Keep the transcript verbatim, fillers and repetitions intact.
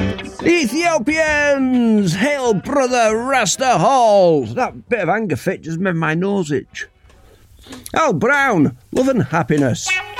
Ethiopians! Hail brother Rasta Hall! That bit of anger fit just made my nose itch. Al Brown, love and happiness.